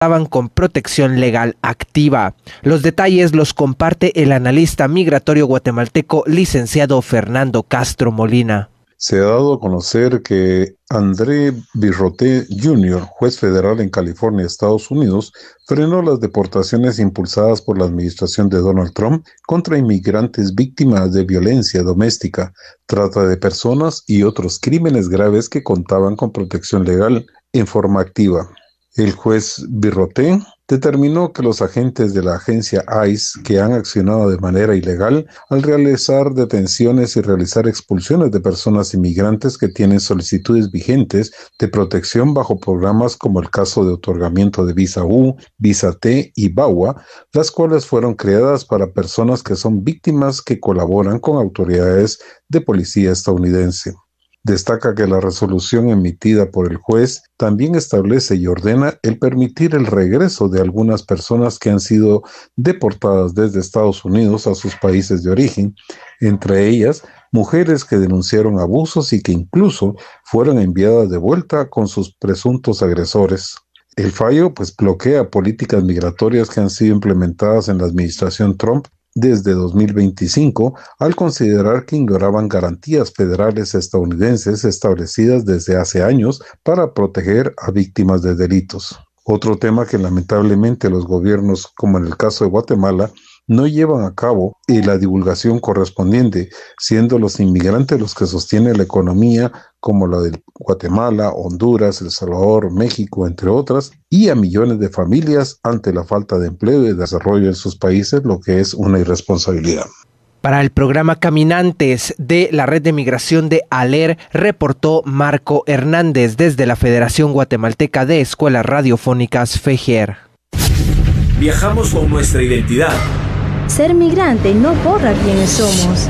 contaban con protección legal activa. Los detalles los comparte el analista migratorio guatemalteco licenciado Fernando Castro Molina. Se ha dado a conocer que André Birroté Jr., juez federal en California, Estados Unidos, frenó las deportaciones impulsadas por la administración de Donald Trump contra inmigrantes víctimas de violencia doméstica, trata de personas y otros crímenes graves que contaban con protección legal en forma activa. El juez Birroté determinó que los agentes de la agencia ICE que han accionado de manera ilegal al realizar detenciones y realizar expulsiones de personas inmigrantes que tienen solicitudes vigentes de protección bajo programas como el caso de otorgamiento de visa U, visa T y VAWA, las cuales fueron creadas para personas que son víctimas que colaboran con autoridades de policía estadounidense. Destaca que la resolución emitida por el juez también establece y ordena el permitir el regreso de algunas personas que han sido deportadas desde Estados Unidos a sus países de origen, entre ellas mujeres que denunciaron abusos y que incluso fueron enviadas de vuelta con sus presuntos agresores. El fallo bloquea políticas migratorias que han sido implementadas en la administración Trump desde 2025, al considerar que ignoraban garantías federales estadounidenses establecidas desde hace años para proteger a víctimas de delitos. Otro tema que lamentablemente los gobiernos, como en el caso de Guatemala, no llevan a cabo la divulgación correspondiente, siendo los inmigrantes los que sostienen la economía, como la de Guatemala, Honduras, El Salvador, México, entre otras, y a millones de familias ante la falta de empleo y desarrollo en sus países, lo que es una irresponsabilidad. Para el programa Caminantes de la Red de Migración de ALER, reportó Marco Hernández desde la Federación Guatemalteca de Escuelas Radiofónicas FEGER. Viajamos con nuestra identidad. Ser migrante no borra quiénes somos.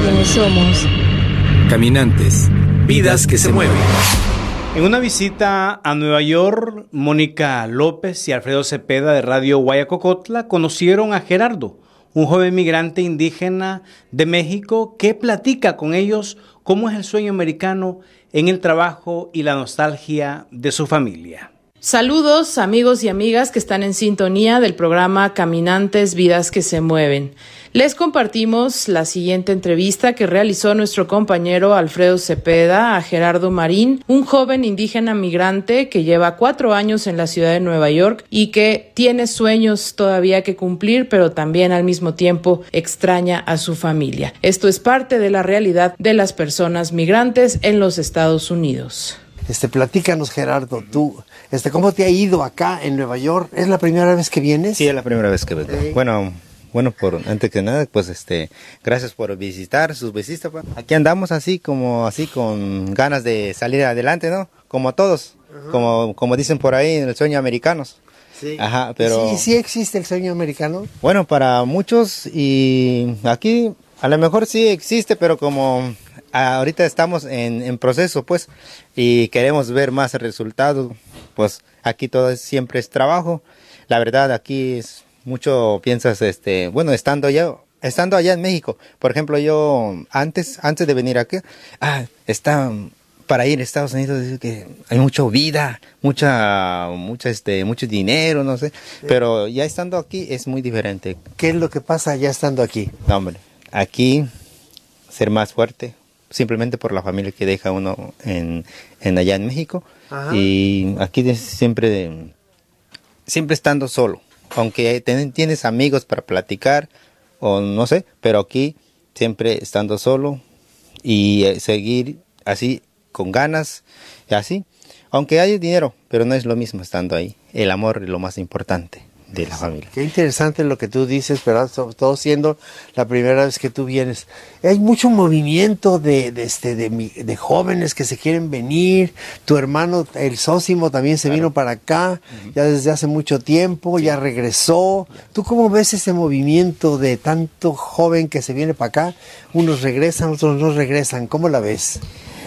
Caminantes, vidas que se mueven. En una visita a Nueva York, Mónica López y Alfredo Cepeda de Radio Guayacocotla conocieron a Gerardo, un joven migrante indígena de México que platica con ellos cómo es el sueño americano en el trabajo y la nostalgia de su familia. Saludos amigos y amigas que están en sintonía del programa Caminantes, Vidas que se Mueven. Les compartimos la siguiente entrevista que realizó nuestro compañero Alfredo Cepeda a Gerardo Marín, un joven indígena migrante que lleva 4 años en la ciudad de Nueva York y que tiene sueños todavía que cumplir, pero también al mismo tiempo extraña a su familia. Esto es parte de la realidad de las personas migrantes en los Estados Unidos. Platícanos, Gerardo, tú, ¿cómo te ha ido acá en Nueva York? ¿Es la primera vez que vienes? Sí, es la primera vez que vengo. Bueno, antes que nada, gracias por visitar sus visitas. Aquí andamos así con ganas de salir adelante, ¿no? Como todos, como dicen por ahí, en el sueño americanos. Sí. Ajá, pero... ¿Sí existe el sueño americano? Bueno, para muchos, y aquí a lo mejor sí existe, pero como ahorita estamos en proceso, y queremos ver más resultados, aquí todo siempre es trabajo. La verdad, aquí es mucho, piensas, estando allá en México, por ejemplo, yo antes de venir aquí, para ir a Estados Unidos, es que hay mucha vida, mucho dinero, no sé, sí. Pero ya estando aquí es muy diferente. ¿Qué es lo que pasa ya estando aquí? No, hombre, aquí ser más fuerte, simplemente por la familia que deja uno allá en México. Ajá. Y aquí siempre estando solo, aunque tienes amigos para platicar o no sé, pero aquí siempre estando solo y seguir así con ganas y así, aunque hay dinero, pero no es lo mismo estando ahí. El amor es lo más importante de la familia. Qué interesante lo que tú dices, pero sobre todo siendo la primera vez que tú vienes. Hay mucho movimiento de jóvenes que se quieren venir. Tu hermano, el Sósimo, también se vino para acá, ya desde hace mucho tiempo, ya regresó. ¿Tú cómo ves ese movimiento de tanto joven que se viene para acá? Unos regresan, otros no regresan. ¿Cómo la ves?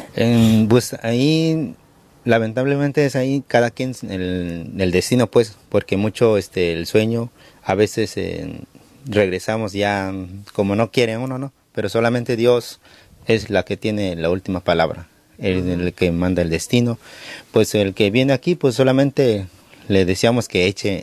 Ahí... Lamentablemente es ahí cada quien el destino, porque mucho el sueño, a veces regresamos ya como no quiere uno, ¿no? Pero solamente Dios es la que tiene la última palabra, el que manda el destino. El que viene aquí, solamente le decíamos que eche